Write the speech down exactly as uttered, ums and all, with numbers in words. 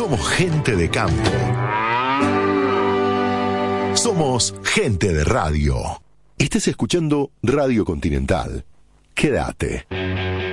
Somos gente de campo. Somos gente de radio. Estás escuchando Radio Continental. Quédate.